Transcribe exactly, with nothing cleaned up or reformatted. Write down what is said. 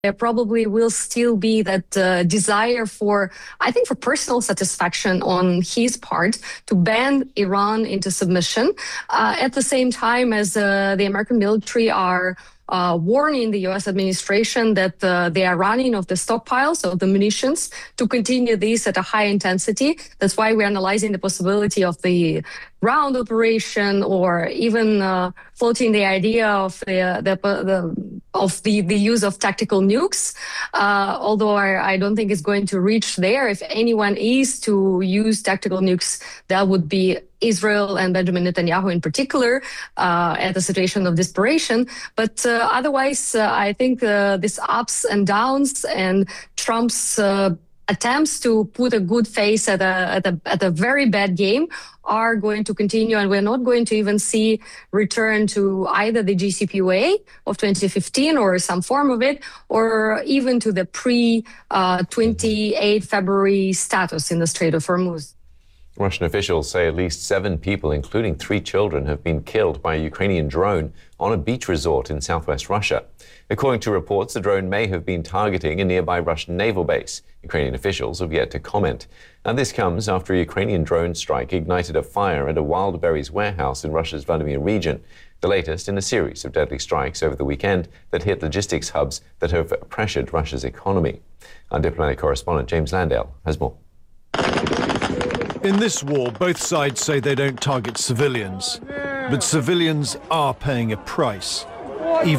there probably will still be that uh, desire for, I think, for personal satisfaction on his part to bend Iran into submission uh, at the same time as uh, the American military are Uh, warning the U S administration that uh, they are running of the stockpiles of the munitions to continue this at a high intensity. That's why we're analyzing the possibility of the ground operation, or even uh, floating the idea of the, the, the of the, the use of tactical nukes. Uh, although I, I don't think it's going to reach there. If anyone is to use tactical nukes, that would be Israel and Benjamin Netanyahu in particular, uh, at a situation of desperation. But uh, otherwise, uh, I think uh, these ups and downs and Trump's uh, attempts to put a good face at a, at a at a very bad game are going to continue, and we're not going to even see return to either the J C P O A of twenty fifteen or some form of it, or even to the pre twenty-eighth uh, February status in the Strait of Hormuz. Russian officials say at least seven people, including three children, have been killed by a Ukrainian drone on a beach resort in southwest Russia. According to reports, the drone may have been targeting a nearby Russian naval base. Ukrainian officials have yet to comment. Now, this comes after a Ukrainian drone strike ignited a fire at a wild berries warehouse in Russia's Vladimir region, the latest in a series of deadly strikes over the weekend that hit logistics hubs that have pressured Russia's economy. Our diplomatic correspondent James Landale has more. In this war, both sides say they don't target civilians, but civilians are paying a price. Even